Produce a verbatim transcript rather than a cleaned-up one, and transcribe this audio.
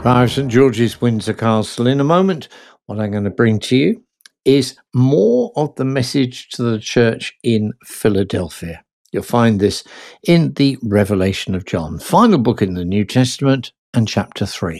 Prior St George's, Windsor Castle. In a moment, what I'm going to bring to you is more of the message to the church in Philadelphia. You'll find this in the Revelation of John, final book in the New Testament, and chapter three.